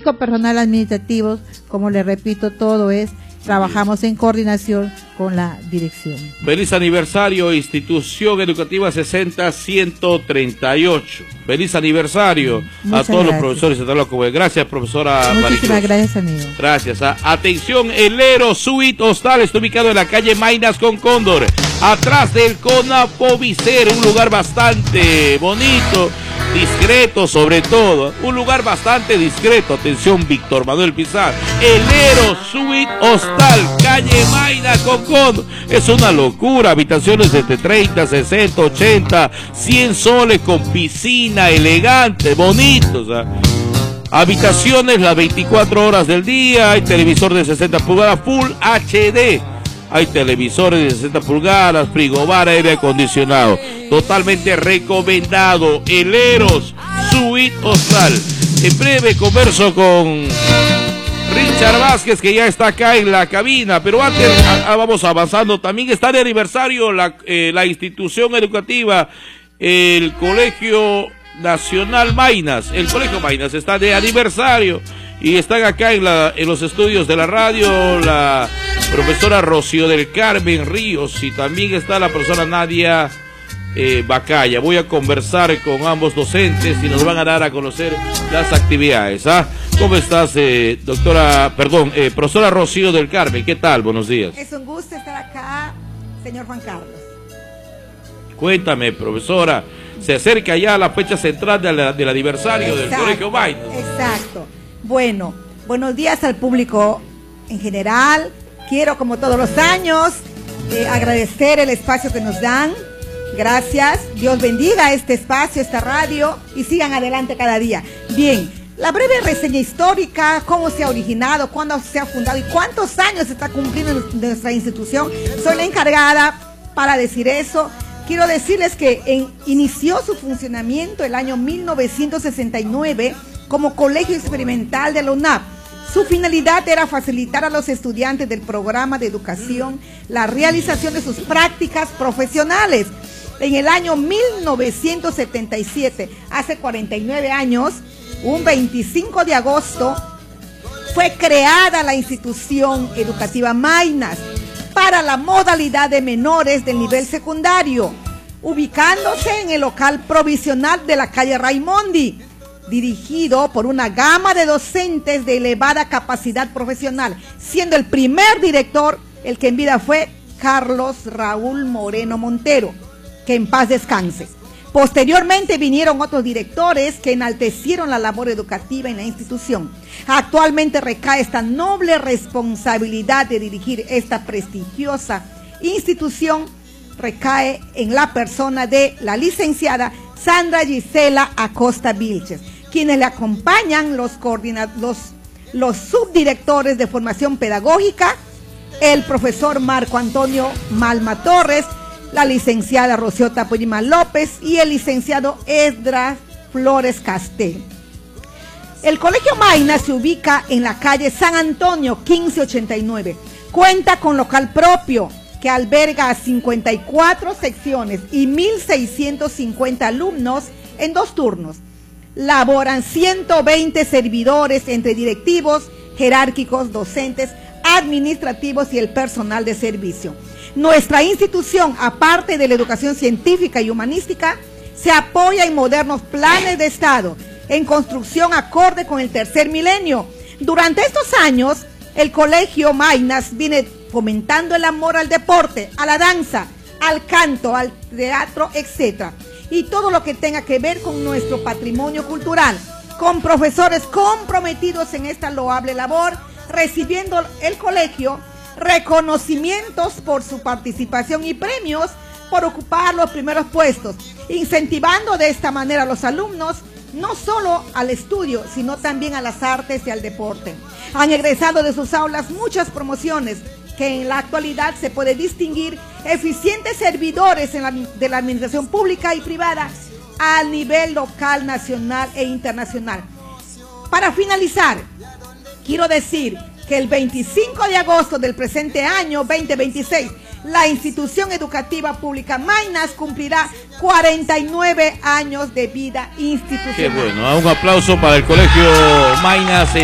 único personal administrativo, como le repito, todo es, trabajamos en coordinación con la dirección. Feliz aniversario, Institución Educativa 60-138. Feliz aniversario. Muchas a todos gracias. los profesores de Tlaloco. Gracias, profesora Muchísimas Maricruz. gracias, amigo. Gracias. Atención, el Ero Suite Hostal está ubicado en la calle Maynas con Cóndor, atrás del Conapovicer, un lugar bastante bonito, discreto sobre todo, un lugar bastante discreto. Atención, Víctor Manuel Pizar, el Ero Suite Hostal, calle Maynas con Cóndor. Es una locura, habitaciones de 30, 60, 80, 100 soles con piscina, elegante, bonitos. Habitaciones las 24 horas del día, hay televisor de 60 pulgadas Full HD, hay televisores de 60 pulgadas, frigobar, aire acondicionado, totalmente recomendado. El Eros Suite Hostal. En breve converso con Richard Vázquez, que ya está acá en la cabina, pero antes vamos avanzando. También está de aniversario la institución educativa, el Colegio Nacional Maynas. El Colegio Maynas está de aniversario y están acá en los estudios de la radio la profesora Rocío del Carmen Ríos y también está la profesora Nadia Bacaya. Voy a conversar con ambos docentes y nos van a dar a conocer las actividades. ¿Cómo estás, profesora Rocío del Carmen? ¿Qué tal? Buenos días. Es un gusto estar acá, señor Juan Carlos. Cuéntame, profesora, se acerca ya la fecha central del aniversario del Colegio Maynas. Exacto. Bueno, buenos días al público en general. Quiero, como todos los años, agradecer el espacio que nos dan. Gracias. Dios bendiga este espacio, esta radio, y sigan adelante cada día. Bien, la breve reseña histórica, cómo se ha originado, cuándo se ha fundado y cuántos años está cumpliendo nuestra institución. Soy la encargada para decir eso. Quiero decirles que inició su funcionamiento el año 1969 como colegio experimental de la UNAP. Su finalidad era facilitar a los estudiantes del programa de educación la realización de sus prácticas profesionales. En el año 1977, hace 49 años, un 25 de agosto, fue creada la institución educativa Maynas para la modalidad de menores del nivel secundario, ubicándose en el local provisional de la calle Raimondi, dirigido por una gama de docentes de elevada capacidad profesional, siendo el primer director, el que en vida fue Carlos Raúl Moreno Montero, que en paz descanse. Posteriormente vinieron otros directores que enaltecieron la labor educativa en la institución. Actualmente recae esta noble responsabilidad de dirigir esta prestigiosa institución, recae en la persona de la licenciada Sandra Gisela Acosta Vilches, quienes le acompañan los subdirectores de formación pedagógica, el profesor Marco Antonio Malma Torres, la licenciada Rocío Tapoyima López y el licenciado Esdras Flores Castel. El Colegio Maynas se ubica en la calle San Antonio 1589. Cuenta con local propio que alberga a 54 secciones y 1.650 alumnos en 2 turnos. Laboran 120 servidores entre directivos, jerárquicos, docentes, administrativos y el personal de servicio. Nuestra institución, aparte de la educación científica y humanística, se apoya en modernos planes de Estado, en construcción acorde con el tercer milenio. Durante estos años, el Colegio Maynas viene fomentando el amor al deporte, a la danza, al canto, al teatro, etc. Y todo lo que tenga que ver con nuestro patrimonio cultural, con profesores comprometidos en esta loable labor, recibiendo el colegio reconocimientos por su participación y premios por ocupar los primeros puestos, incentivando de esta manera a los alumnos no solo al estudio, sino también a las artes y al deporte. Han egresado de sus aulas muchas promociones que en la actualidad se puede distinguir eficientes servidores de la administración pública y privada a nivel local, nacional e internacional. Para finalizar, quiero decir que el 25 de agosto del presente año 2026, la institución educativa pública Maynas cumplirá 49 años de vida institucional. Qué bueno, un aplauso para el Colegio Maynas.